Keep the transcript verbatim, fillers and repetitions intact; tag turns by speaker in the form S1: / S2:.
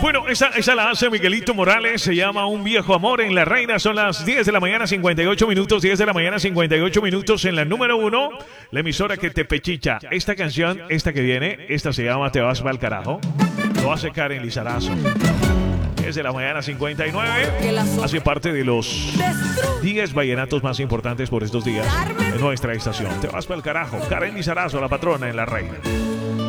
S1: Bueno, esa, esa la hace Miguelito Morales, se llama Un Viejo Amor en La Reina. Son las diez de la mañana, cincuenta y ocho minutos, diez de la mañana, cincuenta y ocho minutos en la número uno, la emisora que te pechicha. Esta canción, esta que viene, esta se llama Te vas pa'l carajo. Lo hace Karen Lizarazo. diez de la mañana, cincuenta y nueve. Hace parte de los diez vallenatos más importantes por estos días en nuestra estación. Te vas pa'l carajo. Karen Lizarazo, la patrona en La Reina.